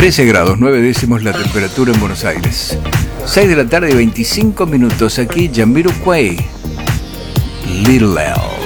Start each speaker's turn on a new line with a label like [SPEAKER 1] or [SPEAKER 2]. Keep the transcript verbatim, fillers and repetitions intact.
[SPEAKER 1] trece grados, nueve décimos la temperatura en Buenos Aires. seis de la tarde y veinticinco minutos. Aquí Jamiroquai, Little L.